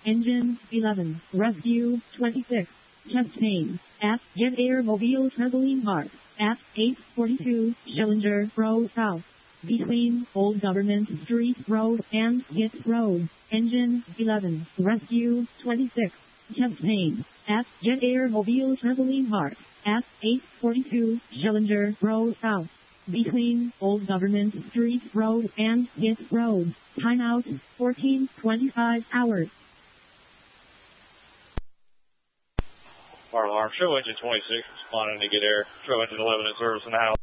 Engine 11. Rescue 26. Chest pain. At Jet Air Mobile Trampoline Park. At 842 Schillinger Road South. Between Old Government Street Road and Git Road. Engine 11. Rescue 26. Chest pain. At Jet Air Mobile Trampoline Park. At 842 Schillinger Road South. Between Old Government Street Road and Git Road. Timeout 14:25 hours. Fire alarm, show engine 26, responding to Get Air. Show engine 11 in service in the house.